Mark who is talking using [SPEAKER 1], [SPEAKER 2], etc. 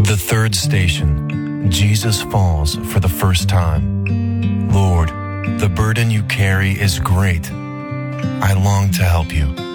[SPEAKER 1] The third station, Jesus falls for the first time. Lord, the burden you carry is great. I long to help you.